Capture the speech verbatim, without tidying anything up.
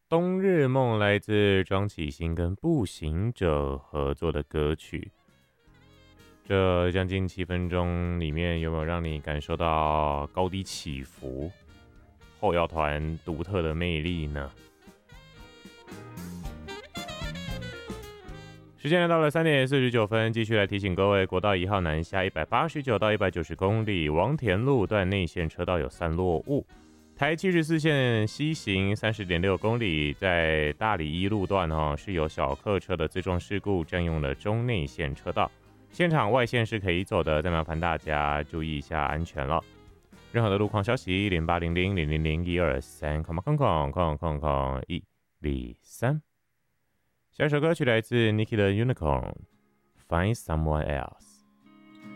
冬日梦来自庄启兴跟步行者合作的歌曲。这将近七分钟里面有没有让你感受到高低起伏？后摇团独特的魅力呢？时间来到了三点四十九分，继续来提醒各位，国道一号南下一百八十九到一百九十公里，王田路段内线车道有散落物。台七十四线西行 三十点六公里，在大里一路段哦，是有小客车的自撞事故占用了中内线车道，现场外线是可以走的，再麻烦大家注意一下安全了。任何的路况消息，零八零零零零零一二三，空空空空空空一零三。下一首歌曲来自 Niki 的 Unicorn，Find Someone Else。